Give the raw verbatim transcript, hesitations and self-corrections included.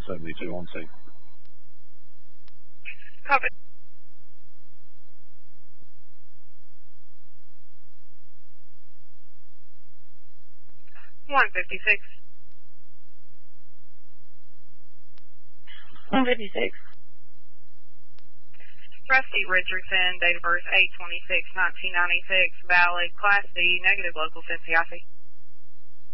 seventy-two on scene. Copy. one fifty-six. one fifty-six. Rusty Richardson, date of birth eight twenty-six nineteen ninety-six, valid, Class D, negative local Cincinnati.